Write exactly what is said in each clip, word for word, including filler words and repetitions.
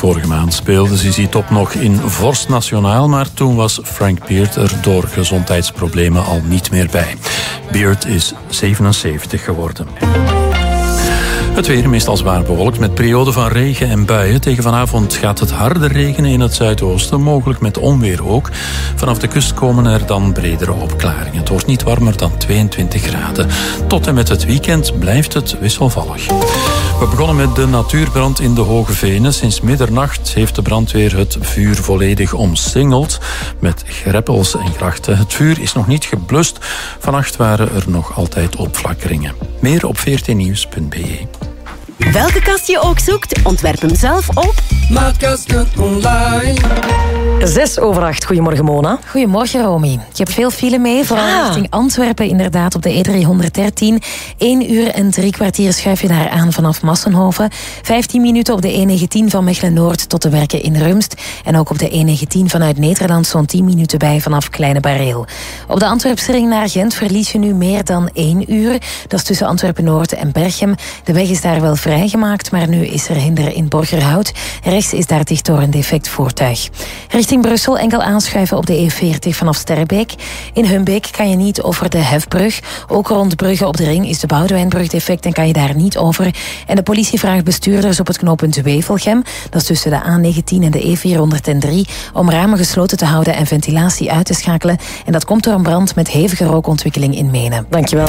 Vorige maand speelde Zizi Top nog in Vorst Nationaal, maar toen was Frank Beard er door gezondheidsproblemen al niet meer bij. Beard is zevenenzeventig geworden. Het weer meestal zwaar bewolkt met perioden van regen en buien. Tegen vanavond gaat het harder regenen in het zuidoosten, mogelijk met onweer ook. Vanaf de kust komen er dan bredere opklaringen. Het wordt niet warmer dan tweeëntwintig graden. Tot en met het weekend blijft het wisselvallig. We begonnen met de natuurbrand in de Hoge Venen. Sinds middernacht heeft de brandweer het vuur volledig omsingeld met greppels en grachten. Het vuur is nog niet geblust. Vannacht waren er nog altijd opflakkeringen. Meer op veertien nieuws punt b e. Welke kast je ook zoekt, ontwerp hem zelf op Maatkasten online. Zes over acht. Goedemorgen, Mona. Goedemorgen, Romy. Je hebt veel file mee, vooral Ja. richting Antwerpen. Inderdaad, op de E driehonderddertien. Eén uur en drie kwartier schuif je daar aan vanaf Massenhoven. Vijftien minuten op de E negentien van Mechelen-Noord tot de werken in Rumst. En ook op de E negentien vanuit Nederland zo'n tien minuten bij vanaf Kleine Bareel. Op de Antwerpse ring naar Gent verlies je nu meer dan één uur. Dat is tussen Antwerpen-Noord en Berchem. De weg is daar wel vrijgemaakt, maar nu is er hinder in Borgerhout. Rechts is daar dicht door een defect voertuig. Richting Brussel enkel aanschuiven op de E veertig vanaf Sterrebeek. In Humbeek kan je niet over de Hefbrug. Ook rond Brugge op de ring is de Boudewijnbrug defect en kan je daar niet over. En de politie vraagt bestuurders op het knooppunt Wevelgem, dat is tussen de A negentien en de E vierhonderddrie, om ramen gesloten te houden en ventilatie uit te schakelen. En dat komt door een brand met hevige rookontwikkeling in Menen. Dankjewel.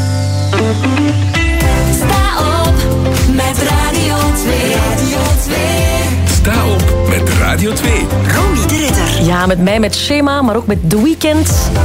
met Radio twee. Radio twee. Sta op met Radio twee. Romy de Ridder. Ja, met mij met Schema, maar ook met The Weeknd.